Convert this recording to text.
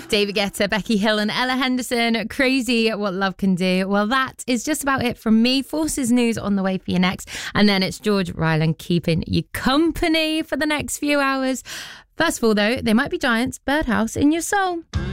David Guetta, Becky Hill and Ella Henderson. Crazy What Love Can Do. Well, that is just about it from me. Forces news on the way for you next. And then it's George Ryland keeping you company for the next few hours. First of all, though, they might be giants. Birdhouse in your soul.